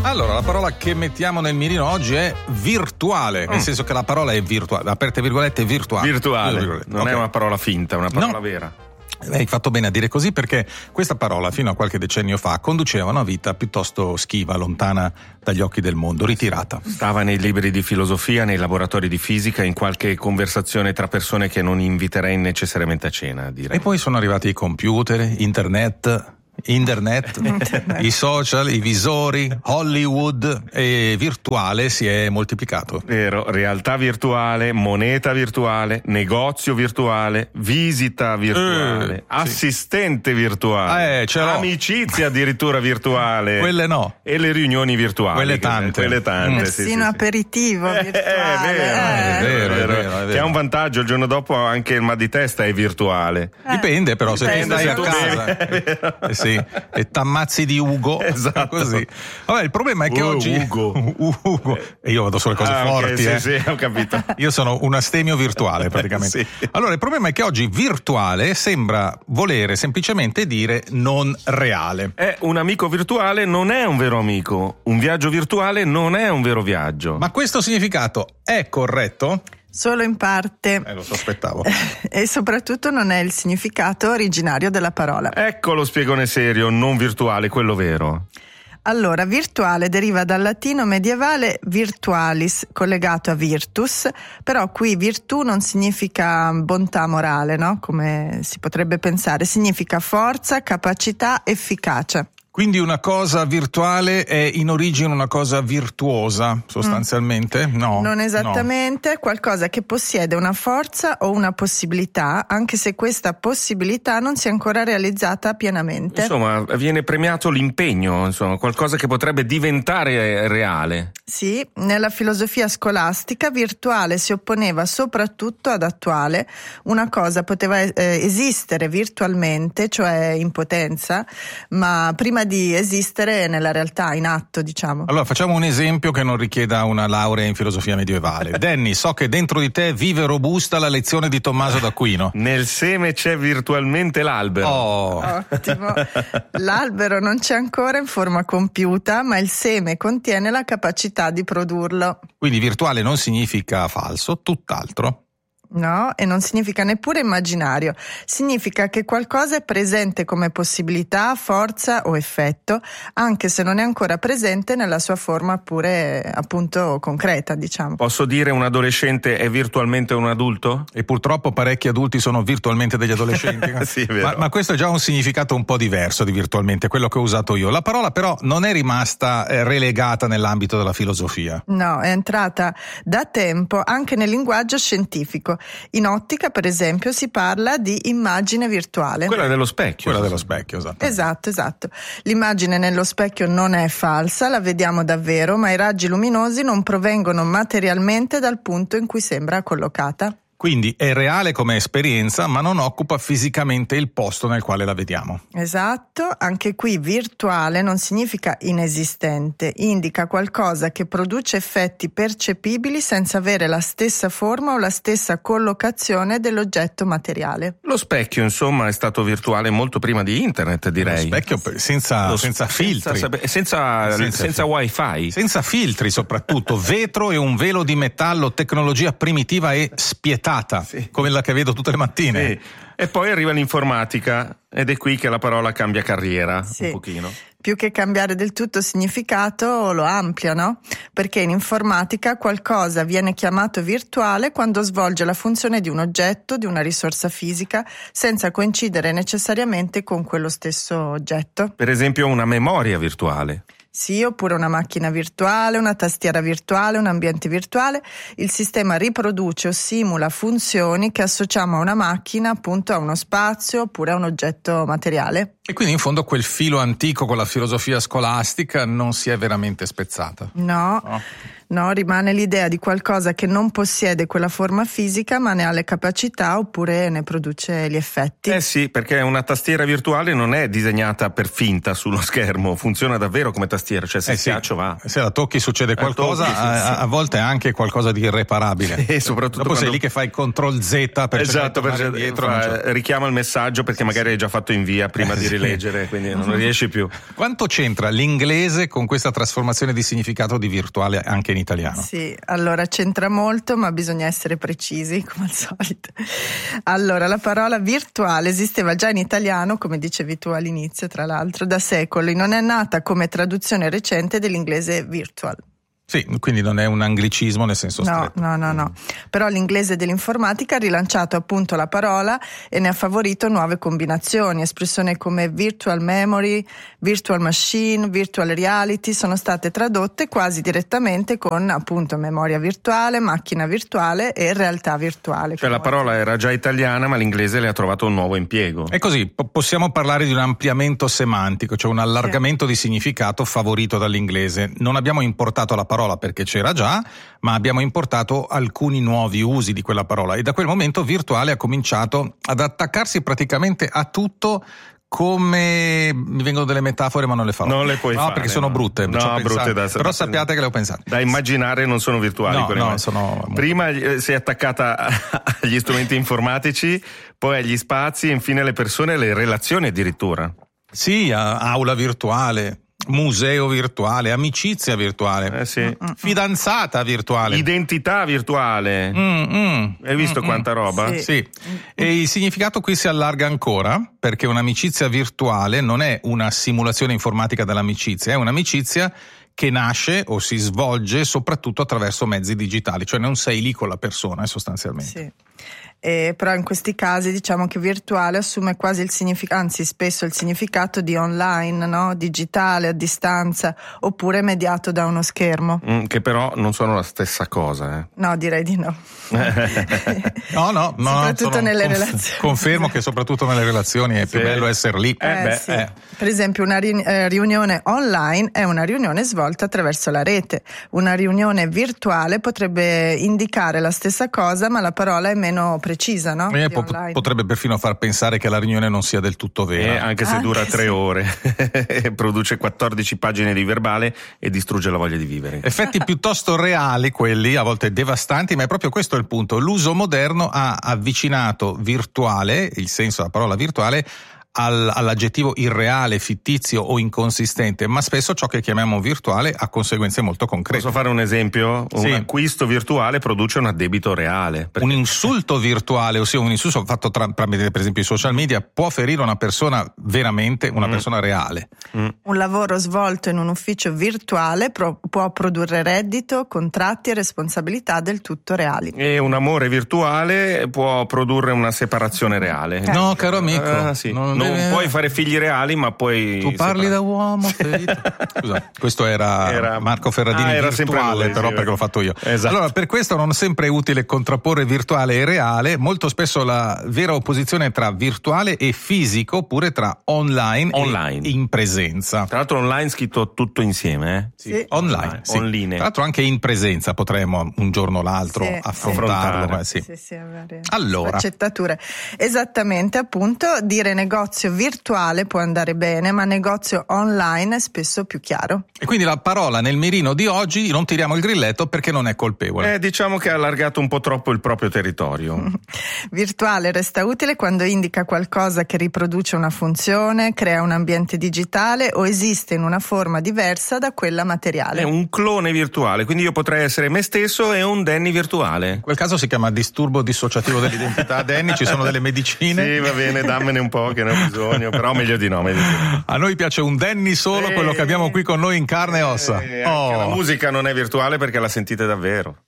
Allora, la parola che mettiamo nel mirino oggi è virtuale, nel senso che la parola è virtuale, aperte virgolette, virtuale. Virtuale, non è una parola finta, è una parola vera. Hai fatto bene a dire così, perché questa parola fino a qualche decennio fa conduceva una vita piuttosto schiva, lontana dagli occhi del mondo, ritirata. Stava nei libri di filosofia, nei laboratori di fisica, in qualche conversazione tra persone che non inviterei necessariamente a cena, direi. E poi sono arrivati i computer, internet, i social, i visori, Hollywood, e virtuale si è moltiplicato. Vero, realtà virtuale, moneta virtuale, negozio virtuale, visita virtuale, assistente virtuale, amicizia addirittura virtuale. Quelle no. E le riunioni virtuali. Quelle tante. Persino aperitivo virtuale. È vero. Che ha un vantaggio, il giorno dopo anche il mal di testa è virtuale. Dipende però, se stai a casa. Sì, e t'ammazzi di Ugo, esatto. Così. Vabbè, il problema è che oggi Ugo. E io vado sulle cose forti, okay, sì, ho capito. Io sono un astemio virtuale praticamente. Sì. Allora, il problema è che oggi virtuale sembra volere semplicemente dire non reale. Un amico virtuale non è un vero amico, un viaggio virtuale non è un vero viaggio. Ma questo significato è corretto? Solo in parte. Lo sospettavo. E soprattutto non è il significato originario della parola. Ecco lo spiegone serio, non virtuale, quello vero. Allora, virtuale deriva dal latino medievale virtualis, collegato a virtus, però qui virtù non significa bontà morale, no? Come si potrebbe pensare, significa forza, capacità, efficacia. Quindi una cosa virtuale è in origine una cosa virtuosa, sostanzialmente? No. Non esattamente, qualcosa che possiede una forza o una possibilità, anche se questa possibilità non si è ancora realizzata pienamente. Insomma, viene premiato l'impegno, insomma, qualcosa che potrebbe diventare reale. Sì, nella filosofia scolastica virtuale si opponeva soprattutto ad attuale. Una cosa poteva esistere virtualmente, cioè in potenza, ma prima di esistere nella realtà, in atto, diciamo. Allora facciamo un esempio che non richieda una laurea in filosofia medievale. Danny, so che dentro di te vive robusta la lezione di Tommaso d'Aquino. Nel seme c'è virtualmente l'albero. Ottimo. L'albero non c'è ancora in forma compiuta, ma il seme contiene la capacità di produrlo. Quindi virtuale non significa falso, tutt'altro. No, e non significa neppure immaginario, significa che qualcosa è presente come possibilità, forza o effetto, anche se non è ancora presente nella sua forma pure appunto concreta, diciamo. Posso dire un adolescente è virtualmente un adulto? E purtroppo parecchi adulti sono virtualmente degli adolescenti. Sì, è vero. Ma questo è già un significato un po' diverso di virtualmente, quello che ho usato io. La parola però non è rimasta relegata nell'ambito della filosofia. No, è entrata da tempo anche nel linguaggio scientifico. In ottica, per esempio, si parla di immagine virtuale. Quella dello specchio. Quella dello specchio, esatto. Esatto. L'immagine nello specchio non è falsa, la vediamo davvero, ma i raggi luminosi non provengono materialmente dal punto in cui sembra collocata. Quindi è reale come esperienza, ma non occupa fisicamente il posto nel quale la vediamo. Esatto, anche qui virtuale non significa inesistente, indica qualcosa che produce effetti percepibili senza avere la stessa forma o la stessa collocazione dell'oggetto materiale. Lo specchio, insomma, è stato virtuale molto prima di internet, direi. Lo specchio senza filtri. Senza wifi. Senza filtri soprattutto, vetro e un velo di metallo, tecnologia primitiva e spietata. Sì. Come la che vedo tutte le mattine. Sì. E poi arriva l'informatica ed è qui che la parola cambia carriera, sì. Un pochino. Più che cambiare del tutto significato lo amplia, no? Perché in informatica qualcosa viene chiamato virtuale quando svolge la funzione di un oggetto, di una risorsa fisica, senza coincidere necessariamente con quello stesso oggetto. Per esempio una memoria virtuale. Sì, oppure una macchina virtuale, una tastiera virtuale, un ambiente virtuale. Il sistema riproduce o simula funzioni che associamo a una macchina, appunto a uno spazio oppure a un oggetto materiale. E quindi in fondo quel filo antico con la filosofia scolastica non si è veramente spezzata. No, rimane l'idea di qualcosa che non possiede quella forma fisica ma ne ha le capacità oppure ne produce gli effetti. Sì, perché una tastiera virtuale non è disegnata per finta sullo schermo, funziona davvero come tastiera, cioè se schiaccio va. Se la tocchi succede qualcosa, a volte anche qualcosa di irreparabile. E soprattutto dopo sei lì che fai CTRL Z per esatto, per dietro. richiama il messaggio perché magari hai già fatto invia prima di di leggere, quindi non riesci più. Quanto c'entra l'inglese con questa trasformazione di significato di virtuale anche in italiano? Sì, allora c'entra molto, ma bisogna essere precisi, come al solito. Allora, la parola virtuale esisteva già in italiano, come dicevi tu all'inizio, tra l'altro, da secoli. Non è nata come traduzione recente dell'inglese virtual. Sì, quindi non è un anglicismo nel senso stretto. No. Però l'inglese dell'informatica ha rilanciato appunto la parola e ne ha favorito nuove combinazioni. Espressioni come virtual memory, virtual machine, virtual reality sono state tradotte quasi direttamente con appunto memoria virtuale, macchina virtuale e realtà virtuale. Cioè la parola era già italiana, ma l'inglese le ha trovato un nuovo impiego. E così possiamo parlare di un ampliamento semantico, cioè un allargamento di significato favorito dall'inglese. Non abbiamo importato la parola perché c'era già, ma abbiamo importato alcuni nuovi usi di quella parola e da quel momento virtuale ha cominciato ad attaccarsi praticamente a tutto. Come mi vengono delle metafore, ma non le farò. Non le puoi fare. No, perché sono brutte. Però sappiate che le ho pensate. Da immaginare non sono virtuali. No, sono. Prima sei attaccata agli strumenti informatici, poi agli spazi e infine alle persone e alle relazioni addirittura. Sì, aula virtuale. Museo virtuale, amicizia virtuale, sì. Fidanzata virtuale, identità virtuale. Hai visto quanta roba? Sì. E il significato qui si allarga ancora, perché un'amicizia virtuale non è una simulazione informatica dell'amicizia, è un'amicizia che nasce o si svolge soprattutto attraverso mezzi digitali, cioè non sei lì con la persona sostanzialmente. Sì. Però in questi casi diciamo che virtuale assume quasi il significato, anzi spesso il significato di online, no? Digitale, a distanza, oppure mediato da uno schermo. Che però non sono la stessa cosa. No, direi di no. No. Soprattutto nelle relazioni. Confermo che soprattutto nelle relazioni è più bello essere lì. Sì. Per esempio una riunione online è una riunione svolta attraverso la rete. Una riunione virtuale potrebbe indicare la stessa cosa, ma la parola è meno precisa, no? Potrebbe perfino far pensare che la riunione non sia del tutto vera. Anche se dura 3 ore. Produce 14 pagine di verbale e distrugge la voglia di vivere. Effetti piuttosto reali quelli, a volte devastanti, ma è proprio questo il punto. L'uso moderno ha avvicinato virtuale, il senso della parola virtuale, all'aggettivo irreale, fittizio o inconsistente, ma spesso ciò che chiamiamo virtuale ha conseguenze molto concrete. Posso fare un esempio? Sì. Un acquisto virtuale produce un addebito reale. Un insulto virtuale, ossia un insulto fatto tramite per esempio i social media, può ferire una persona veramente, una persona reale. Un lavoro svolto in un ufficio virtuale può produrre reddito, contratti e responsabilità del tutto reali. E un amore virtuale può produrre una separazione reale. No, caro amico, sì. Non puoi fare figli reali, ma puoi. Tu parli da uomo ferito. Scusa, questo era Marco Ferradini era virtuale, però perché l'ho fatto io. Esatto. Allora, per questo non sempre è utile contrapporre virtuale e reale. Molto spesso la vera opposizione è tra virtuale e fisico, oppure tra online. E in presenza. Tra l'altro online scritto tutto insieme, Sì. Online. Sì. Online. Tra l'altro anche in presenza potremo un giorno o l'altro affrontarlo. Sì, avere allora. sfaccettature. Esattamente, appunto, dire negozio virtuale può andare bene, ma negozio online è spesso più chiaro. E quindi la parola nel mirino di oggi non tiriamo il grilletto perché non è colpevole. Diciamo che ha allargato un po' troppo il proprio territorio. Virtuale resta utile quando indica qualcosa che riproduce una funzione, crea un ambiente digitale o esiste in una forma diversa da quella materiale. È un clone virtuale, quindi io potrei essere me stesso e un Danny virtuale. In quel caso si chiama disturbo dissociativo dell'identità. Danny, ci sono delle medicine? Sì, va bene, dammene un po' che ne ho bisogno, però meglio di no. A noi piace un Danny solo, quello che abbiamo qui con noi in carne e ossa. Anche la musica non è virtuale perché la sentite davvero.